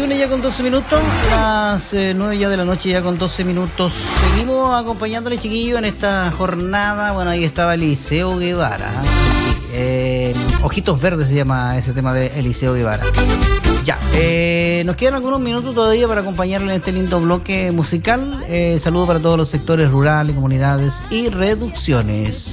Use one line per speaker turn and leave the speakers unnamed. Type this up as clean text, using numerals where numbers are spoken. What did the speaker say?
viene ya con 12 minutos, las 9 ya de la noche ya con 12 minutos. Seguimos acompañándole, chiquillos, en esta jornada. Bueno, ahí estaba Eliseo Guevara. Sí, Ojitos Verdes se llama ese tema de Eliseo Guevara. Ya, nos quedan algunos minutos todavía para acompañarle en este lindo bloque musical. Saludos para todos los sectores rurales, comunidades y reducciones.